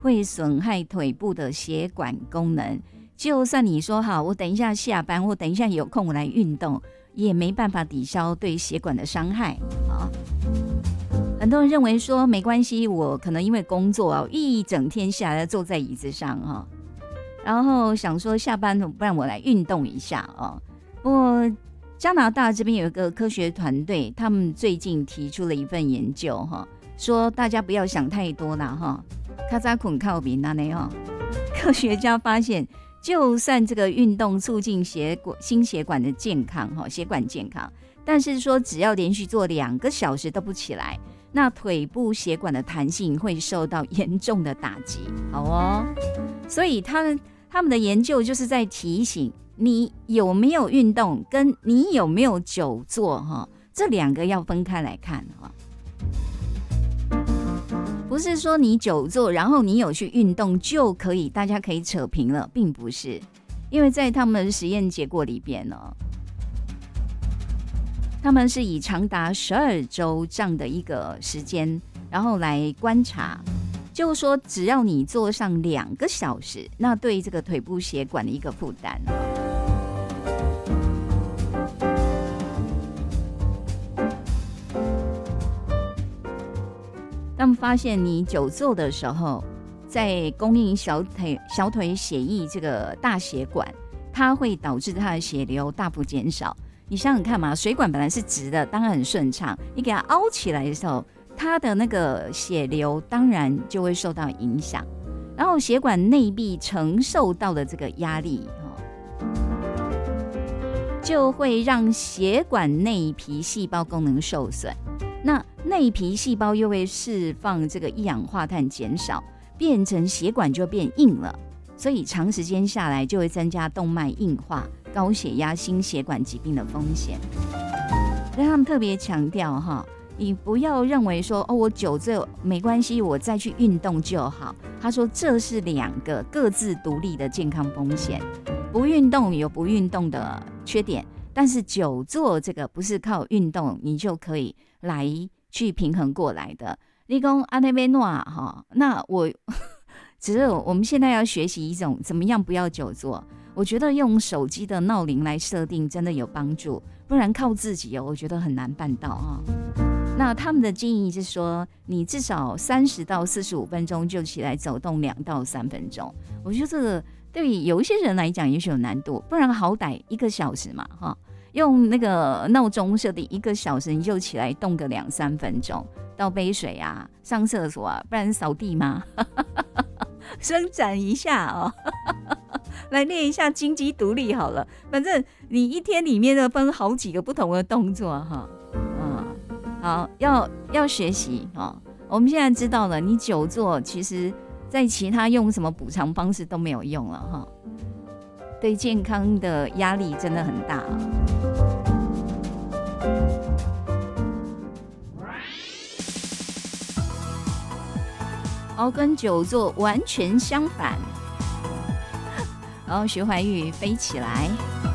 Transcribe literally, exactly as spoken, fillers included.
会损害腿部的血管功能。就算你说好，我等一下下班，或等一下有空我来运动，也没办法抵消对血管的伤害。好，很多人认为说没关系，我可能因为工作啊，一整天下来坐在椅子上哈，然后想说下班不然我来运动一下哦。不过加拿大这边有一个科学团队，他们最近提出了一份研究哈，说大家不要想太多啦哈，卡扎捆靠比那内哈。科学家发现，就算这个运动促进血管、心血管的健康哈，血管健康，但是说只要连续做两个小时都不起来，那腿部血管的弹性会受到严重的打击。好哦，所以他们他们的研究就是在提醒你有没有运动，跟你有没有久坐哈，这两个要分开来看哈。不是说你久坐，然后你有去运动就可以，大家可以扯平了，并不是。因为在他们的实验结果里边呢，他们是以长达十二周这样的一个时间，然后来观察，就是说只要你坐上两个小时，那对这个腿部血管的一个负担。他们发现，你久坐的时候，在供应小腿小腿血液这个大血管，它会导致它的血流大幅减少。你想想看嘛，水管本来是直的，当然很顺畅，你给它凹起来的时候，它的那个血流当然就会受到影响，然后血管内壁承受到的这个压力，就会让血管内皮细胞功能受损。那内皮细胞又会释放这个一氧化碳减少，变成血管就变硬了，所以长时间下来就会增加动脉硬化、高血压、心血管疾病的风险。所以他们特别强调哈，你不要认为说哦，我久坐没关系，我再去运动就好。他说这是两个各自独立的健康风险，不运动有不运动的缺点，但是久坐这个不是靠运动你就可以来去平衡过来的。你说啊那边诺哈，那我只是我们现在要学习一种怎么样不要久坐。我觉得用手机的闹铃来设定真的有帮助，不然靠自己哦，我觉得很难办到啊。那他们的建议是说，你至少三十到四十五分钟就起来走动两到三分钟。我觉得这个对于有一些人来讲也许有难度，不然好歹一个小时嘛哈。用那个闹钟设定一个小时，你就起来动个两三分钟，倒杯水啊，上厕所啊，不然扫地吗？伸展一下哦，来练一下金鸡独立好了。反正你一天里面的分好几个不同的动作哈，嗯，好，要要学习哦。我们现在知道了，你久坐其实在其他用什么补偿方式都没有用了哈，对健康的压力真的很大啊。好，跟久坐完全相反。然后徐怀钰飞起来。